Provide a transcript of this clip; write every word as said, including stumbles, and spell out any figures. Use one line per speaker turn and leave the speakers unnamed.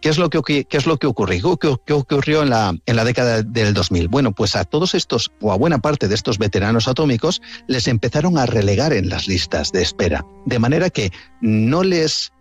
¿Qué es lo que, qué es lo que ocurrió? ¿Qué, qué ocurrió en la, en la década del dos mil? Bueno, pues a todos estos, o a buena parte de estos veteranos atómicos, les empezaron a relegar en las listas de espera. De manera que no les